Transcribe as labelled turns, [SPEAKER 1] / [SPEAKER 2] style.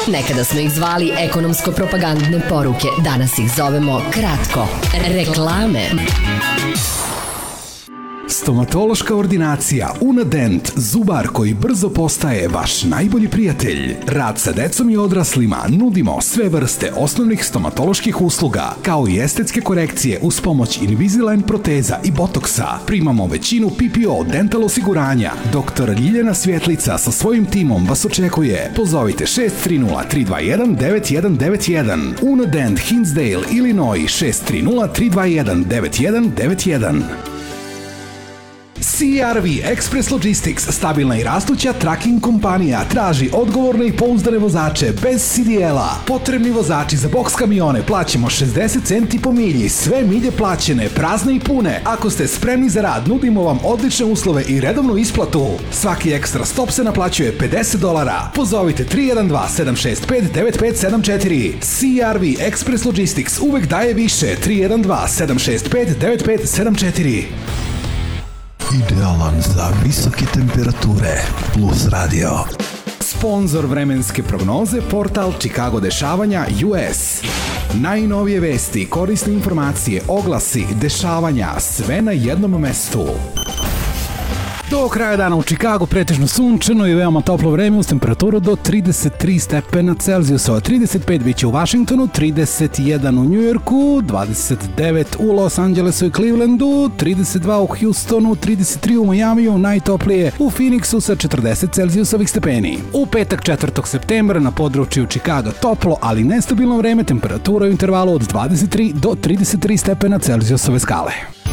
[SPEAKER 1] Nekada smo ih zvali ekonomsko-propagandne poruke, danas ih zovemo kratko reklame.
[SPEAKER 2] Stomatološka ordinacija Unadent, zubar koji brzo postaje vaš najbolji prijatelj. Rad sa decom i odraslima, nudimo sve vrste osnovnih stomatoloških usluga, kao i estetske korekcije uz pomoć Invisalign proteza i botoksa. Primamo većinu PPO dental osiguranja. Dr. Ljiljana Svjetlica sa svojim timom vas očekuje. Pozovite 630-321-9191. Unadent, Hinsdale, Illinois, 630-321-9191. CRV Express Logistics, stabilna i rastuća tracking kompanija, traži odgovorne i pouzdane vozače bez CDL-a. Potrebni vozači za boks kamione plaćamo 60 centi po milji, sve milje plaćene, prazne i pune. Ako ste spremni za rad, nudimo vam odlične uslove i redovnu isplatu. Svaki ekstra stop se naplaćuje $50. Pozovite 312-765-9574. CRV Express Logistics uvek daje više. 312-765-9574.
[SPEAKER 3] Idealan za visoke temperature Plus Radio.
[SPEAKER 2] Sponzor vremenske prognoze, portal Chicago dešavanja US. Najnovije vesti, korisne informacije, oglasi, dešavanja, sve na jednom mestu. Do kraja dana u Chicagu pretežno sunčano i veoma toplo vreme uz temperaturu do 33 stepena Celzijusova, 35 biće u Washingtonu, 31 u Njujorku, 29 u Los Angelesu i Clevelandu, 32 u Houstonu, 33 u Majamiju, najtoplije u Phoenixu sa 40 Celzijusovih stepeni. U petak 4. septembra na području Chicaga toplo, ali nestabilno vreme, temperatura u intervalu od 23 do 33 stepena Celzijusove skale.